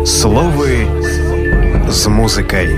Словы з музыкай.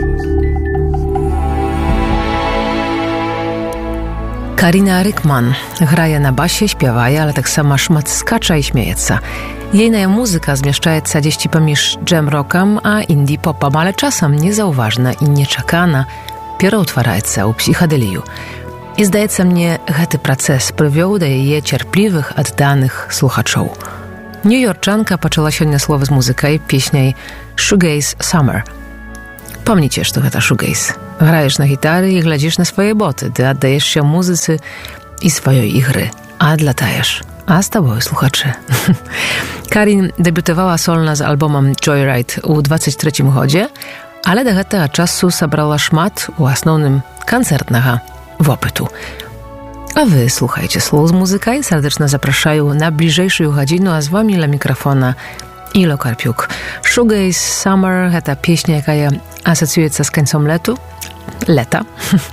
Karina Rykman грае на басе, śpiewaje, ale tak sama szmat skacza i śmiejeca. Jejna muzyka zmieszczaється gdzieś pomіж jam rockiem a indie popem, ale czasem niezauważna i nieczekana пераўтвараецца ў псіхадэлію. І, здаецца мне, гэты працэс прывёў да яе цярплівых, адданых слухачоў. Нью-Йоркчанка пачала сёння слова з музыкай песняй «Shoegaze Summer». Помніце, што гэта shoegaze. Граеш на гітары і глядзіш на свае боты, ты аддаешся музыцы і сваёй ігры, а адлатаеш. А з табою слухачы. Карін дэбютавала сольна з альбомам «Joyride» у 23 годзе, ale do гэтага часу сабрала шмат у асноўным канцэртнага вопыту. А вы слухаеце слоў з музыкай, сардэчна запрашаю на бліжэйшую гадзіну, а з вамі ля мікрафона Іло Карпюк. «Shoegaze Summer» — гэта песня, якая асацыюецца з канцом лета.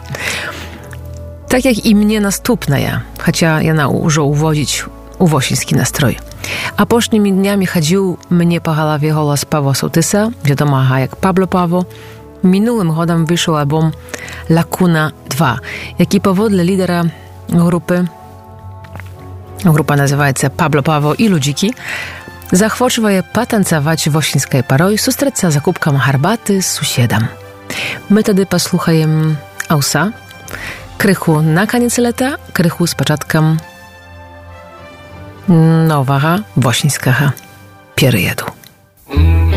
Так як і мне наступная, хаця яна ўжо ўводзіць у восеньскі настрой. Апошнімі днямі хадзіў мне па галаве голас Павła Sołtysa, wiadomага як Pablo Pavo. Minulym годам wyszł album Lacuna 2, jaki powodle lidera grupy, grupa nazywaецца Pablo Pavo i Ludziki, захвочвае патанцаваць восеньскай парой, сустрэцца за кубкам гарбаты з суседам. Мы тады паслухаем аўса, крыху на канец лета, крыху з пачаткам новага восеньскага перыяду.